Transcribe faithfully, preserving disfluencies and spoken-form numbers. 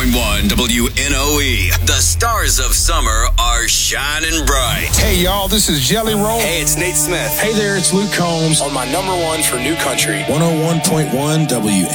point one W N O E. The stars of summer are shining bright. Hey, y'all, this is Jelly Roll. Hey, it's Nate Smith. Hey there, it's Luke Combs. On my number one for New Country. one oh one point one W